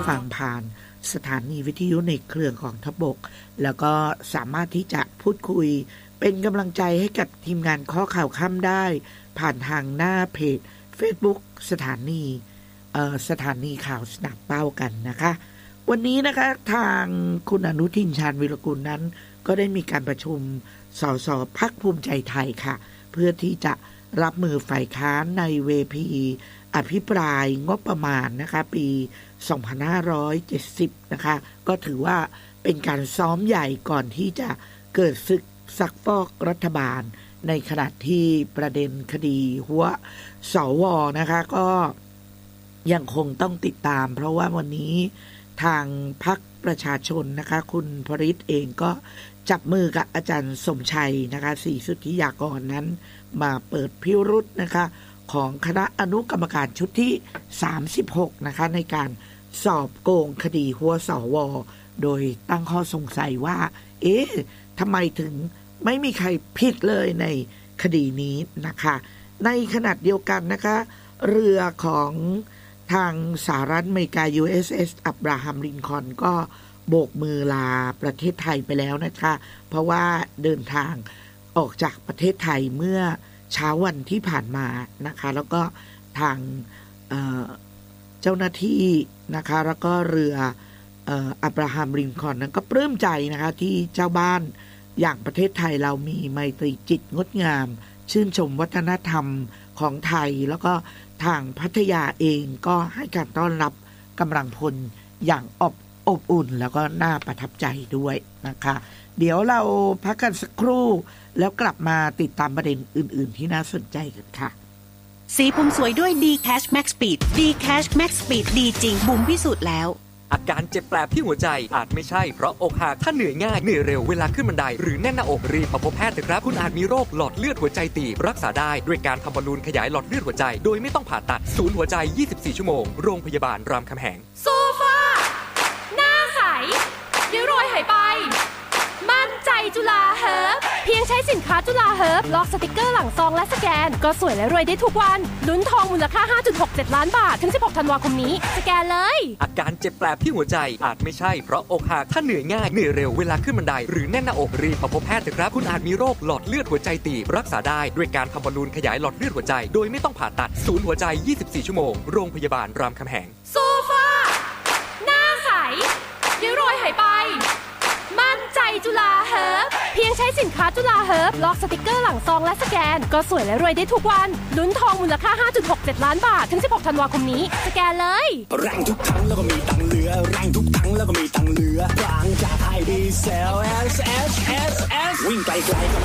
ฟังผ่านสถานีวิทยุในเครือของทบกแล้วก็สามารถที่จะพูดคุยเป็นกำลังใจให้กับทีมงานข้อข่าวค่ำได้ผ่านทางหน้าเพจ Facebook สถานีข่าวสนับเป้ากันนะคะวันนี้นะคะทางคุณอนุทินชาญวิรกุลนั้นก็ได้มีการประชุมสสพรรคภูมิใจไทยค่ะเพื่อที่จะรับมือฝ่ายค้านในเวทีอภิปรายงบประมาณนะคะปี2570นะคะก็ถือว่าเป็นการซ้อมใหญ่ก่อนที่จะเกิดศึกซักฟอกรัฐบาลในขณะที่ประเด็นคดีหัวสวนะคะก็ยังคงต้องติดตามเพราะว่าวันนี้ทางพรรคประชาชนนะคะคุณพริษเองก็จับมือกับอาจารย์สมชัยนะคะศรีสุทธิยากรนั้นมาเปิดพิรุธนะคะของคณะอนุกรรมการชุดที่36นะคะในการสอบโกงคดีหัวสวโดยตั้งข้อสงสัยว่าทำไมถึงไม่มีใครผิดเลยในคดีนี้นะคะในขณะเดียวกันนะคะเรือของทางสหรัฐอเมริกา USS อับราฮัมลินคอล์นก็โบกมือลาประเทศไทยไปแล้วนะคะเพราะว่าเดินทางออกจากประเทศไทยเมื่อเช้าวันที่ผ่านมานะคะแล้วก็ทางเจ้าหน้าที่นะคะแล้วก็เรืออับราฮัมลินคอล์นนั้นก็ปลื้มใจนะคะที่เจ้าบ้านอย่างประเทศไทยเรามีไมตรีจิตงดงามชื่นชมวัฒนธรรมของไทยแล้วก็ทางพัทยาเองก็ให้การต้อนรับกำลังพลอย่างอบอุ่นแล้วก็น่าประทับใจด้วยนะคะเดี๋ยวเราพักกันสักครู่แล้วกลับมาติดตามประเด็นอื่นๆที่น่าสนใจกันค่ะสีผมสวยด้วย D-Cash Max Speed D-Cash Max Speed ดีจริงบุ๋มพิสูจน์แล้วอาการเจ็บแปลบที่หัวใจอาจไม่ใช่เพราะอกหักถ้าเหนื่อยง่ายเหนื่อยเร็วเวลาขึ้นบันไดหรือแน่นหน้าอกรีบมาพบแพทย์เถอะครับคุณอาจมีโรคหลอดเลือดหัวใจตีบรักษาได้ด้วยการทำบอลลูนขยายหลอดเลือดหัวใจโดยไม่ต้องผ่าตัดศูนย์หัวใจ24ชั่วโมงโรงพยาบาลรามคำแหงโซฟาหน้าใสริ้วรอยหายไปมั่นใจจุฬาเฮิร์บเพียงใช้สินค้าจุฬาเฮิร์บล็อกสติกเกอร์หลังซองและสแกนก็สวยและรวยได้ทุกวันลุ้นทองมูลค่า 5.67 ล้านบาทถึง16ธันวาคมนี้สแกนเลยอาการเจ็บแปลบที่หัวใจอาจไม่ใช่เพราะอกหักถ้าเหนื่อยง่ายเหนื่อยเร็วเวลาขึ้นบันไดหรือแน่นหน้าอกรีบมาพบแพทย์เถอะครับคุณอาจมีโรคหลอดเลือดหัวใจตีบรักษาได้ด้วยการทำบอลลูนขยายหลอดเลือดหัวใจโดยไม่ต้องผ่าตัดศูนย์หัวใจ24ชั่วโมงโรงพยาบาลรามคำแหงโซฟาหน้าใสริ้วรอยหายไปมั่นใจจุฬาเฮิร์บเพียงใช้สินค้าจุฬาเฮิร์บล็อกสติกเกอร์หลังซองและสแกนก็สวยและรวยได้ทุกวันลุ้นทองมูลค่า 5.67 ล้านบาทถึง16ธันวาคมนี้สแกนเลยแรงทุกครั้งแล้วก็มีตังเหลือแรงทุกครั้งแล้วก็มีตังเหลือบางจากไอดีเซล S วิ่งไกลๆ